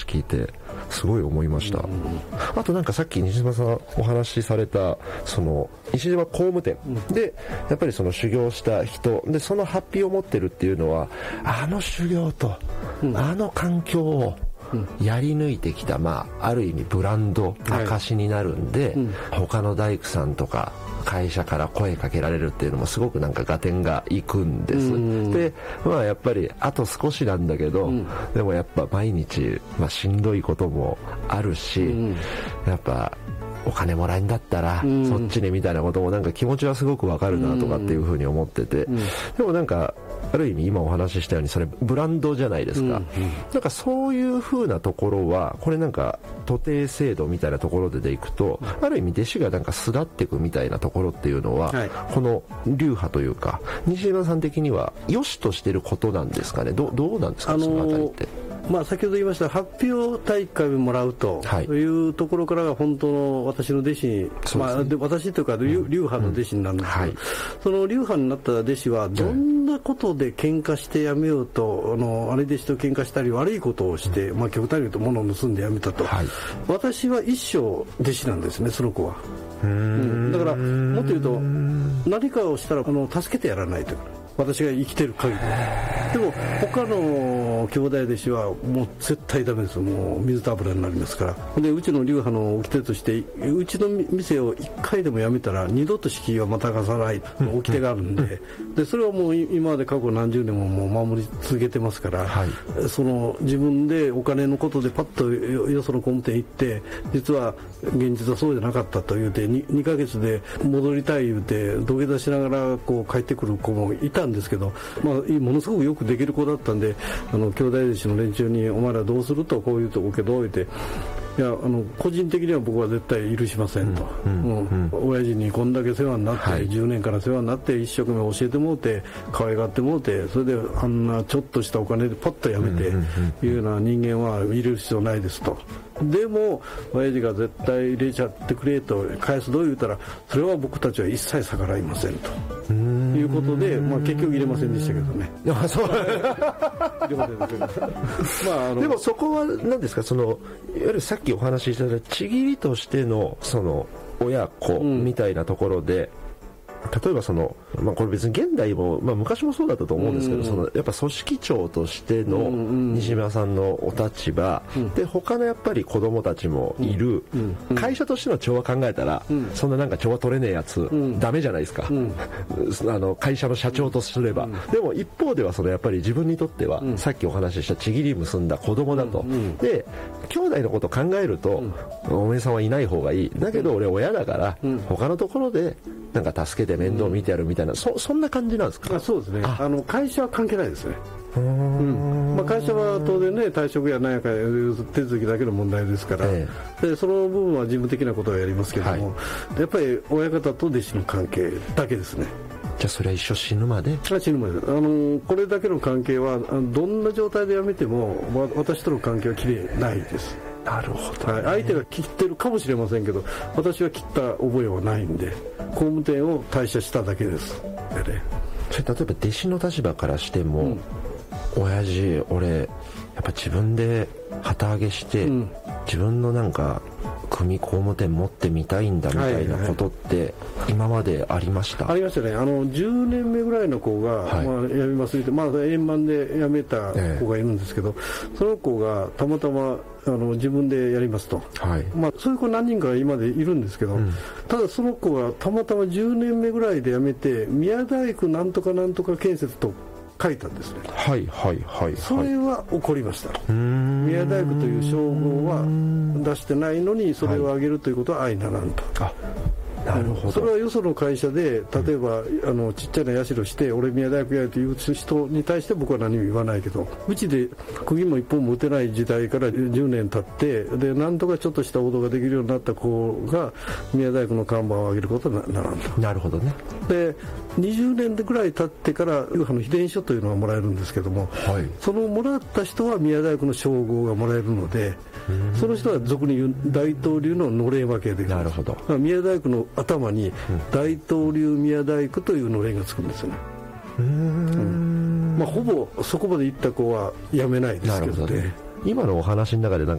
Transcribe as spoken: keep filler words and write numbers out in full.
聞いてすごい思いました。あとなんかさっき西島さんお話しされたその西島工務店でやっぱりその修行した人でそのハッピーを持ってるっていうのはあの修行とあの環境をやり抜いてきた、まあ、ある意味ブランド証になるんで、はいうん、他の大工さんとか会社から声かけられるっていうのもすごくなんか合点がいくんです、うん、で、まあ、やっぱりあと少しなんだけど、うん、でもやっぱ毎日、まあ、しんどいこともあるし、うん、やっぱお金もらえんだったら、うん、そっちにみたいなこともなんか気持ちはすごくわかるなとかっていうふうに思ってて、うん、でもなんかある意味今お話ししたようにそれブランドじゃないですか、うんうん、なんかそういう風なところはこれなんか徒弟制度みたいなところででいくと、うん、ある意味弟子がなんか巣立っていくみたいなところっていうのは、はい、この流派というか西島さん的には良しとしてることなんですかね。 ど, どうなんですか、あのー、そのあたりって。 まあ、先ほど言いました発表大会をもらうというところからが本当の私の弟子に、まあ、で私というか流派の弟子になるんですけど、うんうんはい、その流派になった弟子はどんなことで喧嘩してやめようと、あの兄弟子と喧嘩したり悪いことをして、まあ、極端に言うと物を盗んでやめたと、はい、私は一生弟子なんですね、その子は。うーん、うん、だからもっと言うと何かをしたらあの助けてやらないと、私が生きてる限りでも他の兄弟弟子はもう絶対ダメです。もう水と油になりますから。でうちの流派の掟としてうちの店をいっかいでも辞めたら二度と敷居はまたがさない掟があるんで、でそれはもう今まで過去何十年ももう守り続けてますから、はい、その自分でお金のことでパッとよその工務店行って実は現実はそうじゃなかったと言うて 2, 2ヶ月で戻りたい言うて土下座しながらこう帰ってくる子もいたんですけど、まあ、ものすごくよくできる子だったんで、あの兄弟弟子の連中にお前らどうするとこう言うとこけど言うて、いやあの個人的には僕は絶対許しませんと、うんうんうん、親父にこんだけ世話になって、はい、じゅうねんから世話になって一生懸命教えてもうて可愛がってもうて、それであんなちょっとしたお金でパッとやめていうような人間は入れる必要ないですと。でも親父が絶対入れちゃってくれと返すどう言うたら、それは僕たちは一切逆らいませんということで、まあ、結局入れませんでしたけどね。でもそうまあ、あのでもそこは何ですか、そのいわゆるさっきお話ししたちぎりとしてのその親子みたいなところで、うん、例えばその、まあ、これ別に現代も、まあ、昔もそうだったと思うんですけど、うん、そのやっぱ組織長としての西島さんのお立場、うん、で他のやっぱり子供たちもいる、うんうん、会社としての調和考えたら、うん、そんななんか調和取れねえやつ、うん、ダメじゃないですか、うん、あの会社の社長とすれば、うん、でも一方ではそのやっぱり自分にとっては、うん、さっきお話ししたちぎり結んだ子供だと、うんうん、で兄弟のことを考えると、うん、お前さんはいない方がいい、だけど俺親だから、うん、他のところでなんか助けて面倒見てやるみたいな、うん、そ, そんな感じなんですか。 あ、そうですね。ああの会社は関係ないですね。うん、まあ、会社は当然ね退職や何やか手続きだけの問題ですから、ええ、でその部分は事務的なことをやりますけども、はい、やっぱり親方と弟子の関係だけですね。 じゃあそれは一生死ぬまで死ぬまであのこれだけの関係はどんな状態でやめても私との関係はきれいないです。 なるほど、ね、 はい、相手が切ってるかもしれませんけど私は切った覚えはないんで工務店を退社しただけですで、ね、 それ例えば弟子の立場からしても、うん、親父俺やっぱ自分で旗揚げして、うん、自分のなんか組工務店持ってみたいんだみたいなことって今までありました？ はいはい、ありましたね。あのじゅうねんめぐらいの子が、はい、まあ、辞めますって、まあ、円満で辞めた子がいるんですけど、えー、その子がたまたまあの自分でやりますと、はい、まあ、そういう子何人か今でいるんですけど、うん、ただその子がたまたまじゅうねんめぐらいで辞めて宮大工なんとかなんとか建設と書いたんですね。 はいはいはい、はい、 それは起こりました。宮大工という称号は出してないのにそれを上げるということは相ならんと、はい、あ、なるほど。それはよその会社で例えば、うん、あのちっちゃな社して俺宮大工やるという人に対して僕は何も言わないけど、うちで釘も一本も打てない時代からじゅうねん経ってでなんとかちょっとした報道ができるようになった子が宮大工の看板を上げることにならんと。 なるほどね。 でにじゅうねんぐらい経ってから流派の秘伝書というのがもらえるんですけども、はい、そのもらった人は宮大工の称号がもらえるので、その人は俗に言う大東流ののれん分けで、 なるほど、 宮大工の頭に大東流宮大工というのれんがつくんですよね。うーん、うん、まあ、ほぼそこまでいった子は辞めないですけどね。 なるほどね。今のお話の中でなんか